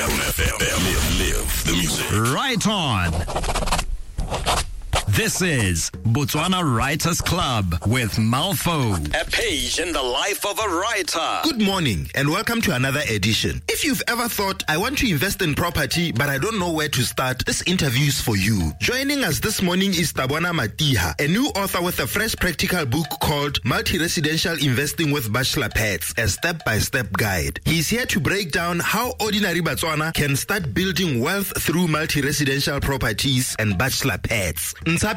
Live the music. Right on. This is Botswana Writers Club with Malfo. A page in the life of a writer. Good morning and welcome to another edition. If you've ever thought, I want to invest in property but I don't know where to start, this interview is for you. Joining us this morning is Tabona Matiha, a new author with a fresh practical book called Multi-Residential Investing with Bachelor Pads, a step-by-step guide. He's here to break down how ordinary Botswana can start building wealth through multi-residential properties and bachelor pads.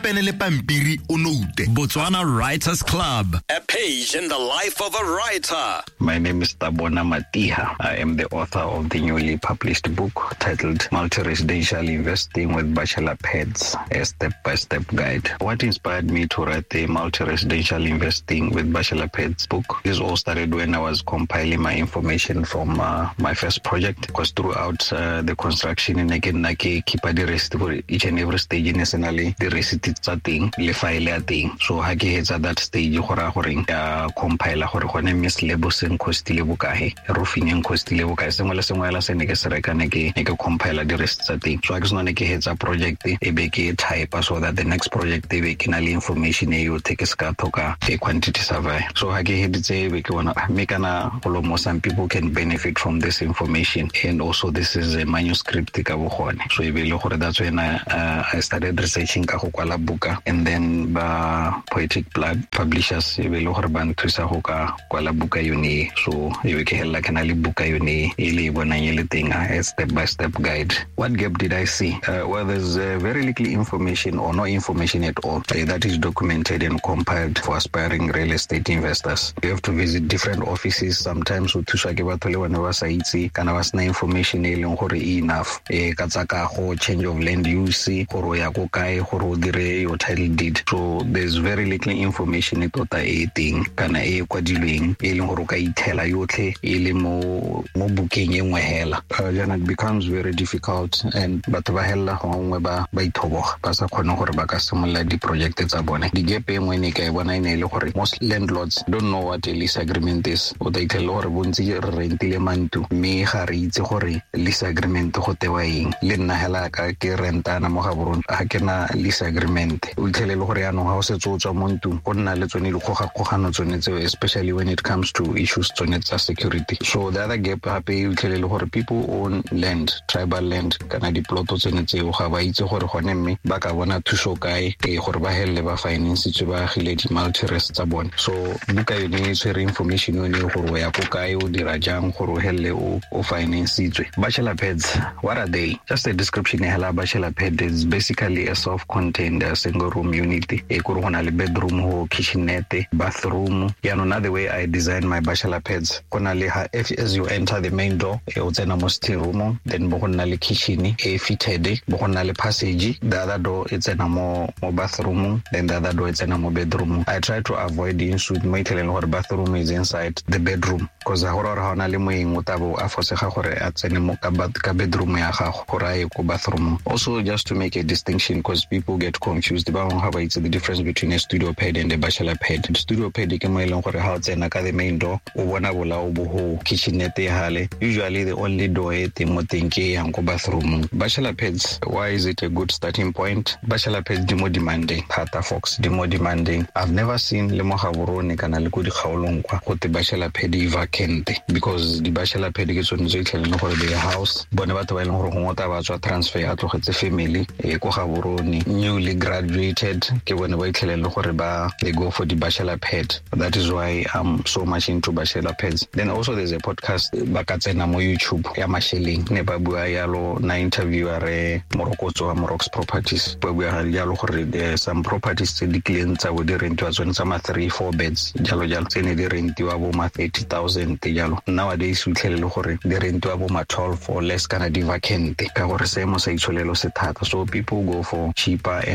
Botswana Writers Club. A page in the life of a writer. My name is Tabona Matiha. I am the author of the newly published book titled Multi-Residential Investing with Bachelor Pads, a step-by-step guide. What inspired me to write the Multi-Residential Investing with Bachelor Pads book? This all started when I was compiling my information from my first project, because throughout the construction in Nake keep the rest for each and every stage nationally, the rest tsa teng le file ya teng. So ha ke hetsa that stage gora gore ya compiler gore gone miss lebo seng cost le bokae, roofing en cost le bokae, sengwe le sengwe la se ne ke se reka ne ke compiler the rest tsa teng. So ha ke sone ke hetsa project e be ke type so that the next project e be ke na le information e yo take ska thoka a quantity survey. So ha ke heditse e be ke bona make kana almost some people can benefit from this information, and also this is a manuscript ka bogone. So e be le gore that's when I started researching ka go kwala buka, and then ba Poetic Blood Publishers e be le gore ba nthusa go ka kwala buka yone. So e be ke hella kana le buka yone e le bona ye le teng a step by step guide. What gap did I see? Well, there's very little information or no information at all that is documented and compiled for aspiring real estate investors. You have to visit different offices. Sometimes o thuswa ke batho le bana ba sa itse kana ba sna information e leng gore enough ka tsa ka go change of land use gore ya go kae gore dire your title deed. So there's very little information e tota e teng kana e kwadilweng e leng gore ka ithela yotlhe e le mo bukeng e nngwe hela. Then it becomes very difficult, and batho ba hella gongwe ba ithoboga ba sa khone gore ba ka simolola di project tsa bone. Di gap e nngwe ne ka e bona ine le gore most landlords don't know what a lease agreement is. O ta itlhela gore bontsi re rentile mantu mme ga re itse gore lease agreement go tewa eng. Le nna hela ka ke rentana mo ga borona ha ke na lease agreement. O itlhele le gore ya no ha o se tsotswa mo ntung go nna le tsone le kgogano tsone tseo, especially when it comes to issues tsone tsa security. So the other gap hape o itlhele le gore people own land, tribal land kana diploto tsone tseo ga ba itse gore gone mme ba ka bona thuso kae gore ba helle ba finance tse ba gile di multi-rest tsa bone. So buka yone tsere information yone gore o ya go kae o dira jang gore o helle o finance tswe. Bachelor pads, what are they? Just a description hela bachelor pad is basically a self-contained single room unit. E go gona le bedroom ho kitchenette, bathroom. Another way I design my bachelor pads, gona le as you enter the main door o tsena mo sitting room, then bo gona le kitchen e fitted, bo gona le passage, the other door it's tsena mo bathroom, then the other door it's tsena mo bedroom. I try to avoid the issue mo iteleng gore bathroom is inside the bedroom, because ha hona le moeng o tabo a fosega gore a tsene mo ka bedroom ya gago gore a ye go bathroom. Also, just to make a distinction, because people get confused about how it's the difference between a studio pad and a bachelor pad. The studio pad ke mo eleng gore ha o tsena ka the main door o bona bola o bo ho kitchenette ya hale. Usually the only door e teng mo teng ke yang go bathroom. Bachelor pads, why is it a good starting point? Bachelor pads di more demanding, Tata Fox di more demanding. I've never seen le mo ga borone kana le go di kgaolong kwa go te bachelor pad e vacant, because the bachelor pad ke tsone tse tlheleng gore the house bona batho ba ileng gore go ngota ba tswa transfer a tlogetse family e go ga borone newly graduated ke bone ba itlheleng gore they go for the bachelor pad. That is why I'm so much into bachelor pads. Then also there's a podcast baka tsena mo YouTube ya Masheleng ne ba bua yalo na interviewer Morokotso wa Morox Properties ba bua yalo gore some properties tse di clients tsa bo di rentwa tsone tsa ma 3-4 beds jalo tsene di rentiwa bo ma 30,000 jalo. Nowadays o tlhelele gore di rentiwa bo ma 12 or less kana di vacant ka gore seemo sa itsholelo se thata, so people go for cheaper and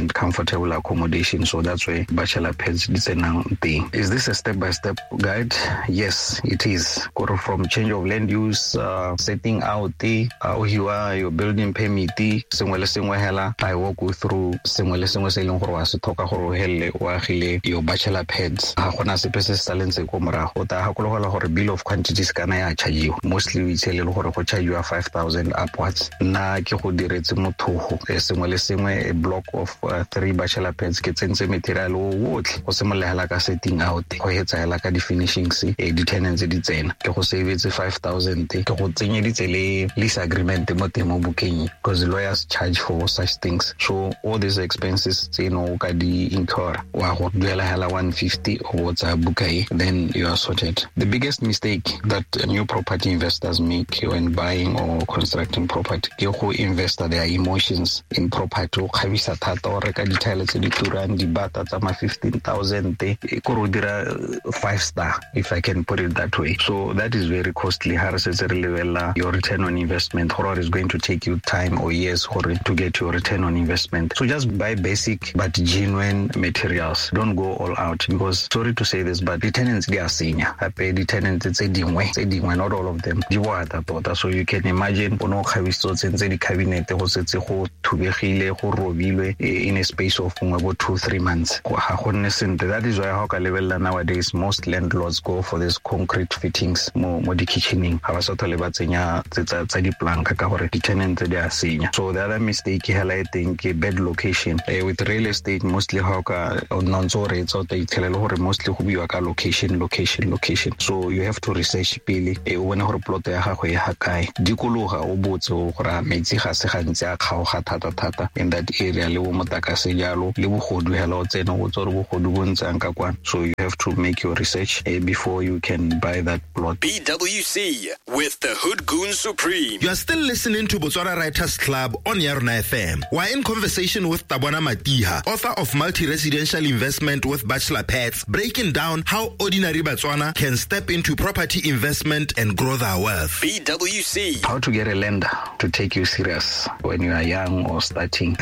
and comfortable accommodation. So that's why Bachelor Pads is a thing. Is this a step-by-step guide? Yes, it is. From change of land use, setting out how you are, your building permit, I walk you through your Bachelor Pads. Bill of quantities can I charge you? Mostly we tell you charge you 5,000 upwards. Na ke go diretse motho a block of 3 Bachelor Pads ke tsentse material o go semolela ka setting out go hetsa la ka di finishings di tenants di tsena ke go save 5,000 ke go tsenyeditse le lease agreement mo temo booking because lawyers charge for such things. So all these expenses ka di incur wa go duela hela 150 or tsa bukai, then you are sorted. The biggest mistake that new property investors make when buying or constructing property ke go invest their emotions in property. O khabisa thata o reka ditile tse di turang di bata tsa ma 15,000 ko ro dira 5-star, if I can put it that way. So that is very costly. Your return on investment or is going to take you time or years to get your return on investment. So just buy basic but genuine materials. Don't go all out, because sorry to say this, but the tenants they are senior. I pay the tenants it's a dingwe, not all of them. So you can imagine the cabinet in a space of about 2-3 months. That is why nowadays most landlords go for these concrete fittings, more the kitchening. So the other mistake I think bad location. With real estate mostly location. So you have to research pele when ho plot ya gago e ha kae dikologa o botse gore metsi ga se gantsi a kgaoga thata in that area le bo motakase jalo le bogodu hela o tsena go tsore bogodu bo ntsang ka kwana. So you have to make your research before you can buy that plot. BWC with the Hood Goon Supreme. You are still listening to Botswana Writers Club on Yarona FM. We're in conversation with Tabona Matiha, author of Multi-Residential Investment with Bachelor Pads, breaking down how ordinary Botswana can step into property investment and grow their wealth. BWC. How to get a lender to take you serious when you are young or starting.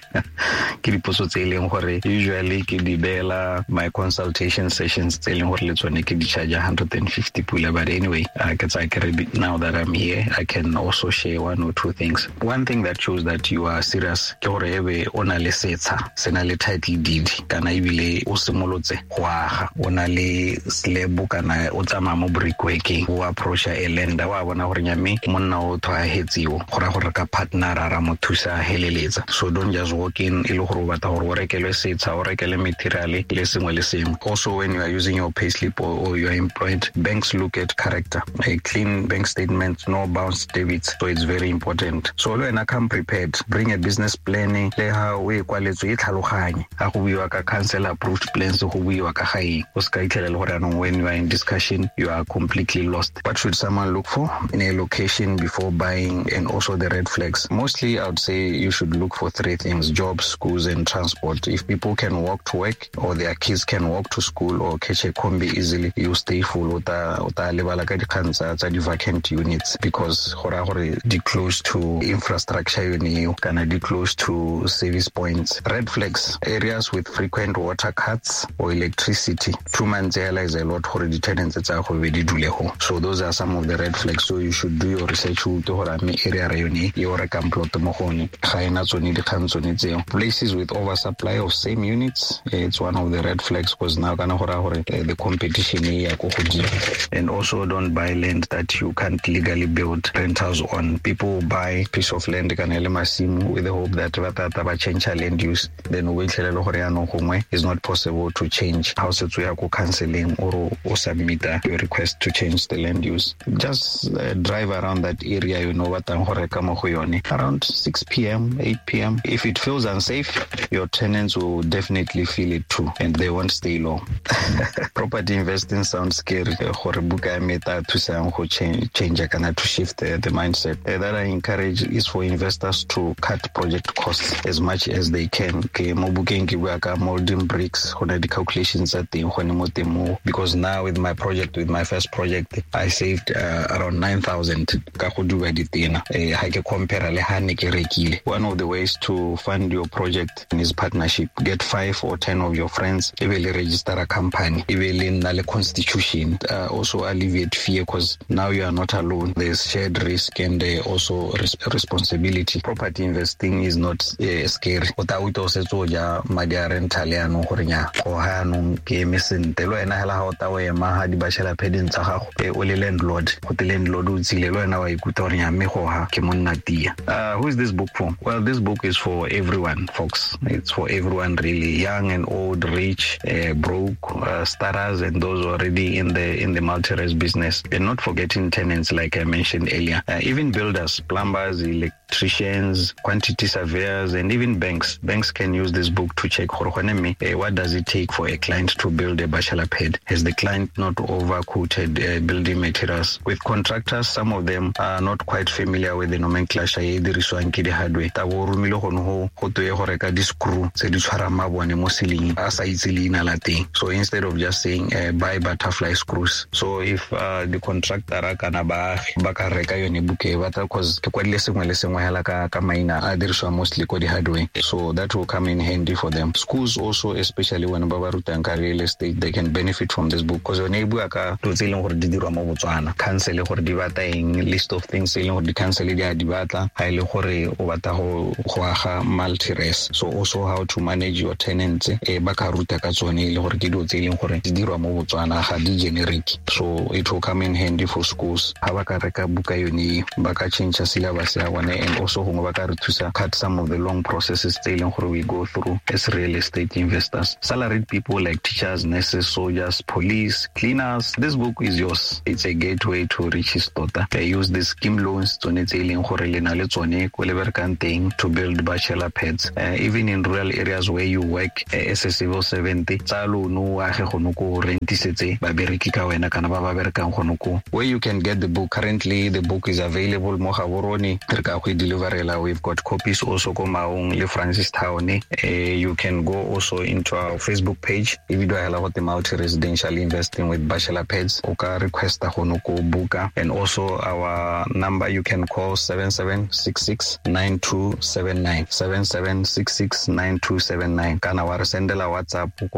Usually my consultation sessions charge 150 pula, but anyway, now that I'm here, I can also share 1 or 2 things. One thing that shows that you are serious, sena le title deed kana ibile o simolotse go aga ona le slab kana o tsama mo brickworking o approach a lender wa bona gore nyame monna o thwa hetsiwo gore ka partner ra mo thusa heleletsa. So don't just walk in ile gore ba ta gore o rekele setsa o rekele material le sengwe le sengwe. Also when you are using your payslip or you are employed, banks look at character, a clean bank statement, no bounce debits. So it's very important. So when I come prepared, bring a business planning le ha we kwaletse e tlhaloganye a go buiwa ka council approved plans go buiwa ka gae o ska itlhelela gore when you are in discussion you are completely lost. What should someone look for in a location before buying, and also the red flags? Mostly I would say you should look for 3 things: jobs, schools and transport. If people can walk to work or their kids can walk to school or catch a combi easily, you stay full. Uta lebala ka dikhansa tsa di vacant units, because gore di close to infrastructure you can be close to service points. Red flags: areas with frequent water cuts or electricity. 2 months is a lot for the tenants. So those are some of the red flags. So you should do your research to area places with oversupply of same units. It's one of the red flags, because now the competition. And also don't buy land that you can't legally build rentals on. People buy piece of land with the hope that change land use, then it's not possible to change houses. We are cancelling or submit a request to change the land use. Just drive around that area, what around 6 p.m., 8 p.m. If it feels unsafe, your tenants will definitely feel it too, and they won't stay long. Property investing sounds scary. To shift the mindset. That I encourage is for investors to cut project costs as much as they can. Molding bricks, the calculations at the because now with my first project, I saved around 9,000. One of the ways to fund your project project in his partnership. Get 5 or 10 of your friends, even register a company, even a constitution. Also alleviate fear, because now you are not alone. There's shared risk and also responsibility. Property investing is not scary. Madia rental ya no horenya go ha no ke mesente lo ena hela ha o tawe ma ha di bachelor pedin tsa gago o le landlord go te landlord o tsile lo ena wa ikuta hore nya me go ha ke monna tia. Who is this book for? Well, this book is for everyone, folks. It's for everyone, really, young and old, rich, broke, starters, and those already in the multi-res business. And not forgetting tenants, like I mentioned earlier, even builders, plumbers, electricians, quantity surveyors, and even banks. Banks can use this book to check what does it take for a client to build a bachelor pad. Has the client not overquoted building materials? With contractors, some of them are not quite familiar with the nomenclature e diriswang ke di hardware. Ta bo rumile go no go to e go reka di screw tse di tshwara mabone mo ceiling a sa itse leina la teng. So instead of just saying buy butterfly screws, so if the contractor kana ba ka reka yone book e bata, because ke kwale sengwe le sengwe hela ka maina a diriswa mostly ko di hardware, so that will come in handy for them. Schools also, especially when ba rutang ka real estate, they can benefit from this book, because when e bua ka to tse leng gore di dirwa mo Botswana, cancel gore di bata eng, list of things e leng gore di cancel di a di batla ha ile gore o bata go aga multi-res. So also how to manage your tenants ba ka ruta ka tsone ile gore ke dio tse leng gore di dirwa mo Botswana ga di generic, so it will come in handy for schools. Ha ba ka reka buka yone ba ka change syllabus ya one, and also go ba ka re thusa cut some of the long processes tse leng gore we go through as real estate investors. Salaried people like teachers, nurses, soldiers, police, cleaners, this book is yours. It's a gateway to riches daughter. They use the scheme loans to build bachelor pads. Even in rural areas where you work as a civil servant, where you can get the book. Currently, the book is available. We've got copies also le Francis Town. You can go also into our Facebook page. If you do the multi-residential investing with bachelor pads, oka request a honoko buka, and also our number you can call 77669279 77669279. Kana war sendela WhatsApp ko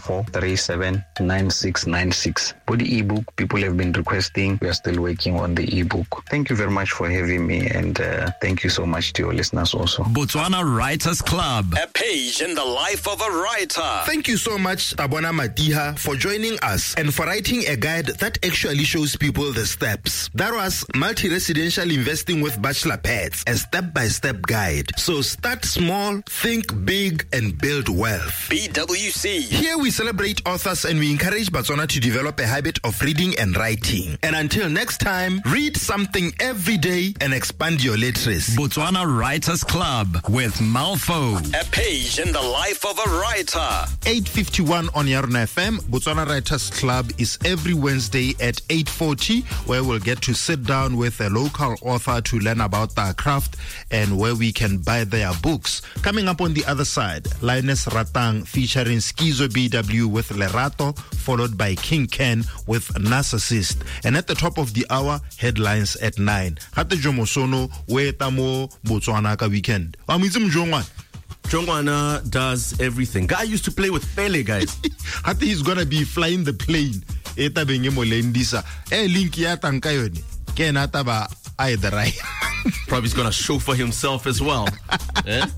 74379696. For the ebook, people have been requesting. We are still working on the ebook. Thank you very much for having me, and thank you so much to your listeners also. Botswana Writers Club, a page in the life of a writer. Thank you so much, Tabona Matiha, for joining us and for writing a guide that actually shows people the steps. That was Multi-Residential Investing with Bachelor Pads, a step-by-step guide. So start small, think big, and build wealth. BWC. Here we celebrate authors and we encourage Botswana to develop a habit of reading and writing. And until next time, read something every day and expand your literacy. Botswana Writers Club with Malfo, a page in the life of a writer. 8:51 on Yarna FM. Botswana Writers Club is every Wednesday at 8:40, where we'll get to sit down with a local author to learn about their craft and where we can buy their books. Coming up on the other side, Linus Ratang featuring Schizo BW with Lerato, followed by King Ken with Narcissist. And at the top of the hour, headlines at 9. Hate Jomosono, Wetamo, Botswana ka weekend. Jongwana does everything. Guy used to play with Pele, guys. I think he's gonna be flying the plane. Eta bengemo lendisa. Link ya tankayoni. Kenata ba either right. Probably he's gonna chauffeur himself as well. Yeah?